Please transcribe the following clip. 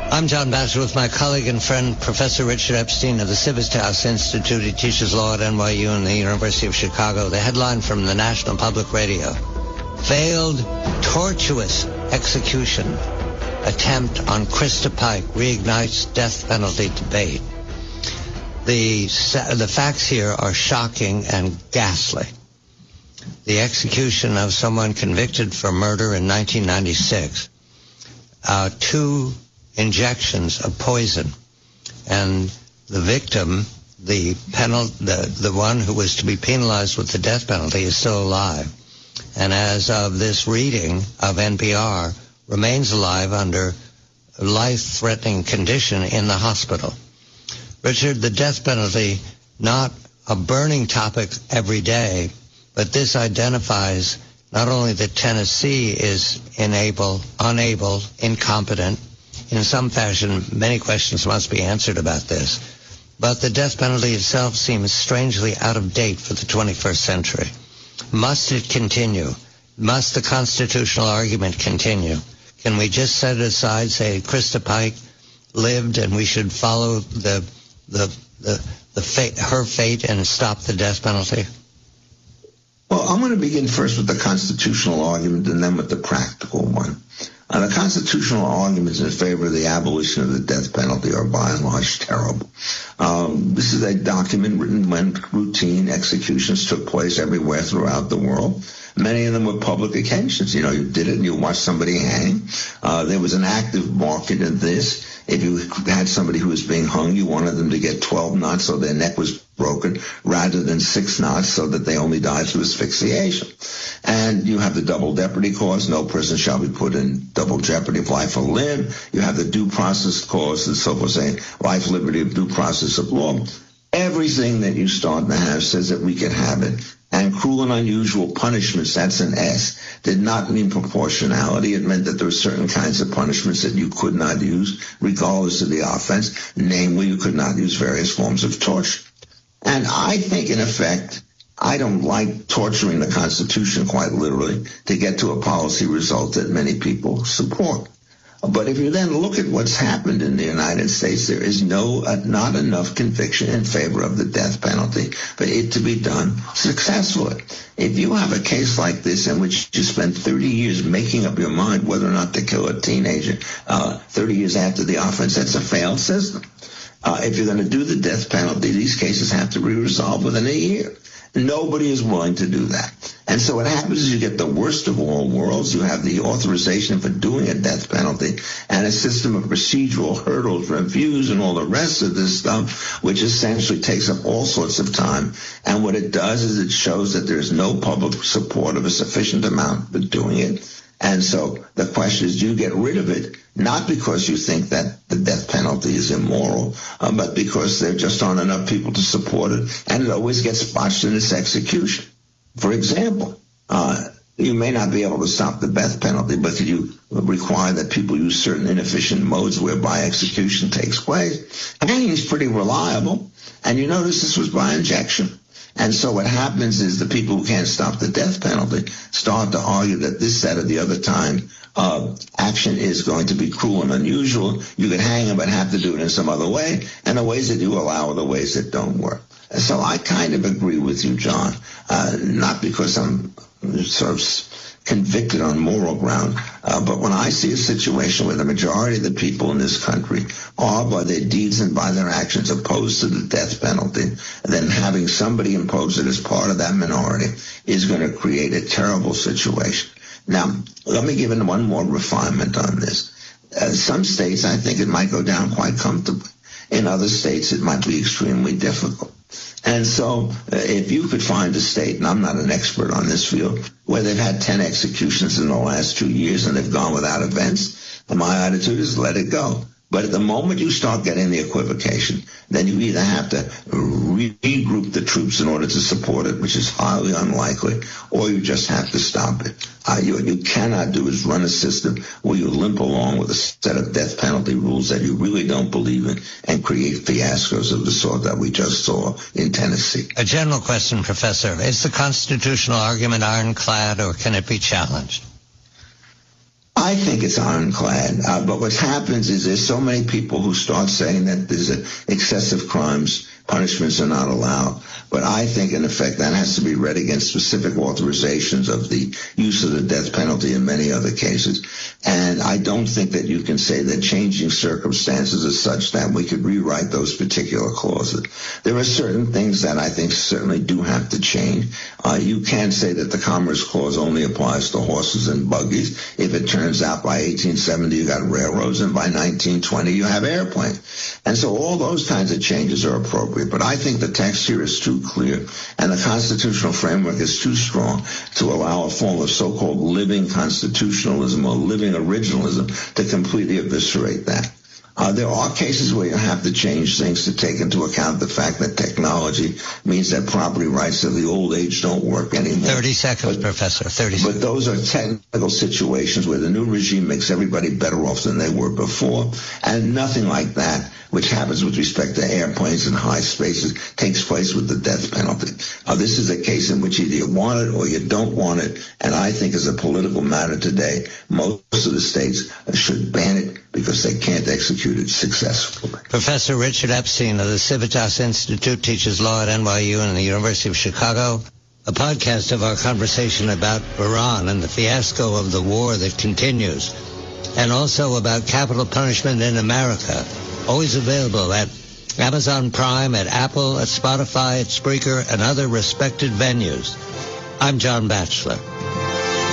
I'm John Bassett with my colleague and friend, Professor Richard Epstein of the Civitas Institute. He teaches law at NYU and the University of Chicago. The headline from the National Public Radio: failed tortuous execution attempt on Krista Pike reignites death penalty debate. The facts here are shocking and ghastly. The execution of someone convicted for murder in 1996, 2 injections of poison, and the victim, the one who was to be penalized with the death penalty, is still alive, and as of this reading of NPR, remains alive under life-threatening condition in the hospital. Richard, the death penalty, not a burning topic every day, but this identifies not only that Tennessee is unable, incompetent. In some fashion, many questions must be answered about this. But the death penalty itself seems strangely out of date for the 21st century. Must it continue? Must the constitutional argument continue? Can we just set it aside, say Krista Pike lived and we should follow her fate and stop the death penalty? Well, I'm going to begin first with the constitutional argument and then with the practical one. The constitutional arguments in favor of the abolition of the death penalty are by and large terrible. This is a document written when routine executions took place everywhere throughout the world. Many of them were public occasions. You know, you did it and you watched somebody hang. There was an active market in this. If you had somebody who was being hung, you wanted them to get 12 knots so their neck was broken rather than 6 knots so that they only died through asphyxiation. And you have the double jeopardy clause. No person shall be put in double jeopardy of life or limb. You have the due process clause, and so forth, saying life, liberty, of due process of law. Everything that you start to have says that we can have it. And cruel and unusual punishments, that's an S, did not mean proportionality. It meant that there were certain kinds of punishments that you could not use, regardless of the offense. Namely, you could not use various forms of torture. And I think, in effect, I don't like torturing the Constitution quite literally to get to a policy result that many people support. But if you then look at what's happened in the United States, there is not enough conviction in favor of the death penalty for it to be done successfully. If you have a case like this in which you spend 30 years making up your mind whether or not to kill a teenager 30 years after the offense, that's a failed system. If you're going to do the death penalty, these cases have to be resolved within a year. Nobody is willing to do that. And so what happens is you get the worst of all worlds. You have the authorization for doing a death penalty and a system of procedural hurdles, reviews, and all the rest of this stuff, which essentially takes up all sorts of time. And what it does is it shows that there's no public support of a sufficient amount for doing it. And so the question is, do you get rid of it? Not because you think that the death penalty is immoral, but because there just aren't enough people to support it, and it always gets botched in its execution. For example, you may not be able to stop the death penalty, but you require that people use certain inefficient modes whereby execution takes place. Hanging is pretty reliable, and you notice this was by injection. And so what happens is the people who can't stop the death penalty start to argue that this, that, or the other time action is going to be cruel and unusual. You could hang them but have to do it in some other way, and the ways that you allow are the ways that don't work. And so I kind of agree with you, John, not because I'm sort of convicted on moral ground, but when I see a situation where the majority of the people in this country are, by their deeds and by their actions, opposed to the death penalty, then having somebody impose it as part of that minority is going to create a terrible situation. Now, let me give in one more refinement on this. Some states, I think it might go down quite comfortably. In other states, it might be extremely difficult. And so if you could find a state, and I'm not an expert on this field, where they've had 10 executions in the last 2 years and they've gone without events, my attitude is let it go. But at the moment you start getting the equivocation, then you either have to regroup the troops in order to support it, which is highly unlikely, or you just have to stop it. What you cannot do is run a system where you limp along with a set of death penalty rules that you really don't believe in and create fiascos of the sort that we just saw in Tennessee. A general question, Professor. Is the constitutional argument ironclad, or can it be challenged? I think it's ironclad, but what happens is there's so many people who start saying that there's excessive crimes, punishments are not allowed. But I think, in effect, that has to be read against specific authorizations of the use of the death penalty in many other cases. And I don't think that you can say that changing circumstances is such that we could rewrite those particular clauses. There are certain things that I think certainly do have to change. You can't say that the Commerce Clause only applies to horses and buggies. If it turns out by 1870 you got railroads and by 1920 you have airplanes. And so all those kinds of changes are appropriate. But I think the text here is too clear and the constitutional framework is too strong to allow a form of so-called living constitutionalism or living originalism to completely eviscerate that. There are cases where you have to change things to take into account the fact that technology means that property rights of the old age don't work anymore. 30 seconds, Professor, 30 seconds. But those are technical situations where the new regime makes everybody better off than they were before, and nothing like that, which happens with respect to airplanes and high spaces, takes place with the death penalty. This is a case in which either you want it or you don't want it, and I think as a political matter today, most of the states should ban it because they can't execute it successfully. Professor Richard Epstein of the Civitas Institute teaches law at NYU and the University of Chicago. A podcast of our conversation about Iran and the fiasco of the war that continues, and also about capital punishment in America. Always available at Amazon Prime, at Apple, at Spotify, at Spreaker, and other respected venues. I'm John Batchelor.